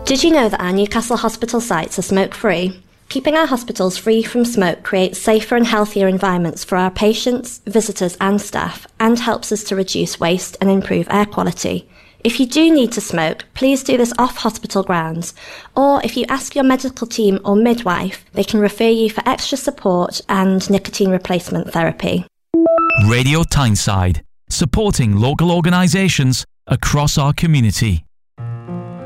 Did you know that our Newcastle hospital sites are smoke-free? Keeping our hospitals free from smoke creates safer and healthier environments for our patients, visitors and staff, and helps us to reduce waste and improve air quality. If you do need to smoke, please do this off hospital grounds, or if you ask your medical team or midwife, they can refer you for extra support and nicotine replacement therapy. Radio Tyneside, supporting local organisations across our community.